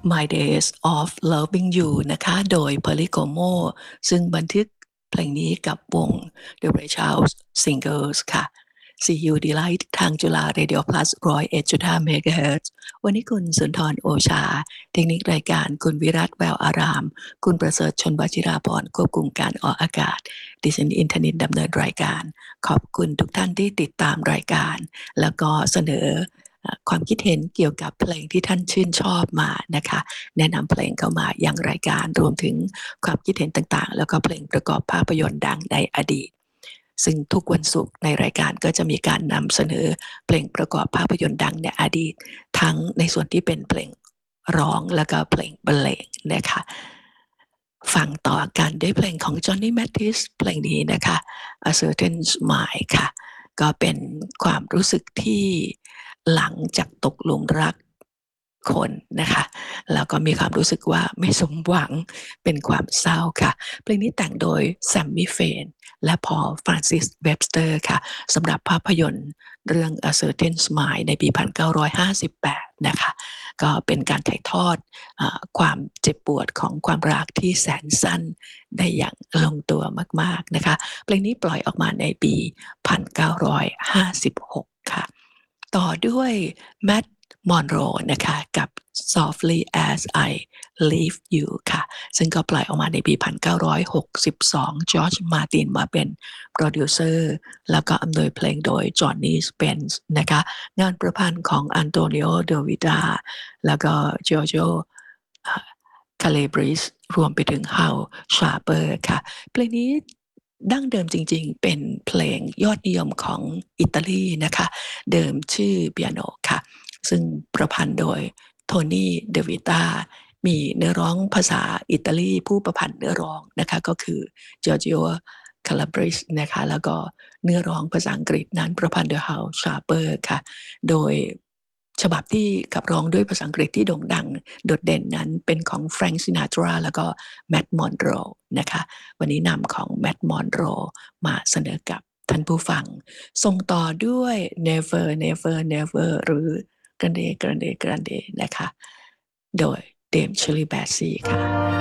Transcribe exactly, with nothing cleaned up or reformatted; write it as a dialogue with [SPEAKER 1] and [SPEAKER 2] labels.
[SPEAKER 1] My Days of Loving You นะคะโดย Pericoma ซึ่งบันทึกเพลงนี้กับวง The Ray Charles Singers ค่ะ See You Delight ทางจุฬา Radio Plus หนึ่งร้อยเอ็ดจุดห้า เมกะเฮิรตซ์ วันนี้คุณสุนทรโอชาเทคนิครายการคุณวิรัตแววอารามคุณประเสริฐชนวชิราพรควบคุมการออกอากาศดิฉันอินทนิตดำเนินรายการขอบคุณทุกท่านที่ติดตามรายการแล้วก็เสนอความคิดเห็นเกี่ยวกับเพลงที่ท่านชื่นชอบมานะคะแนะนำเพลงเข้ามายังรายการรวมถึงความคิดเห็นต่างๆแล้วก็เพลงประกอบภาพยนตร์ดังในอดีตซึ่งทุกวันศุกร์ในรายการก็จะมีการนำเสนอเพลงประกอบภาพยนตร์ดังในอดีตทั้งในส่วนที่เป็นเพลงร้องแล้วก็เพลงบรรเลงนะคะฟังต่อกันด้วยเพลงของ Johnny Mathis เพลงนี้นะคะ A Certain Smile ค่ะก็เป็นความรู้สึกที่หลังจากตกหลุมรักคนนะคะแล้วก็มีความรู้สึกว่าไม่สมหวังเป็นความเศร้าค่ะเพลงนี้แต่งโดยแซมมี่เฟนและพอลฟรานซิสเว็บสเตอร์ค่ะสำหรับภาพยนตร์เรื่อง A Certain Smile ในปี หนึ่งพันเก้าร้อยห้าสิบแปด นะคะก็เป็นการถ่ายทอดเอ่อความเจ็บปวดของความรักที่แสนสั้นได้อย่างลงตัวมากๆนะคะเพลงนี้ปล่อยออกมาในปี หนึ่งพันเก้าร้อยห้าสิบหก ค่ะต่อด้วยแมทมอนโรนะคะกับ Softly as I Leave You ค่ะซึ่งก็ปล่อยออกมาในปี หนึ่งพันเก้าร้อยหกสิบสอง จอร์จมาร์ตินมาเป็นโปรดิวเซอร์แล้วก็อำนวยเพลงโดยจอห์นนี่สเปนส์นะคะงานประพันธ์ของอันโตนิโอเดวิดาแล้วก็จอร์โจคาเลบริสรวมไปถึงเฮาชาเปอร์ค่ะเพลงนี้ดั้งเดิมจริงๆเป็นเพลงยอดนิยมของอิตาลีนะคะเดิมชื่อเปียโนค่ะซึ่งประพันธ์โดยโทนี่เดวิต้ามีเนื้อร้องภาษาอิตาลีผู้ประพันธ์เนื้อร้องนะคะก็คือจอร์จิโอคาลาบริสนะคะแล้วก็เนื้อร้องภาษาอังกฤษนั้นประพันธ์โดยเฮาชาเปอร์ค่ะโดยฉบับที่ขับร้องด้วยภาษาอังกฤษที่โด่งดังโดดเด่นนั้นเป็นของแฟรงค์ซินาตราแล้วก็แมทมอนโรนะคะวันนี้นำของแมทมอนโรมาเสนอกับท่านผู้ฟังส่งต่อด้วย Never Never Never หรือ Grande Grande Grande นะคะโดยเดม Shirley Bassey ค่ะ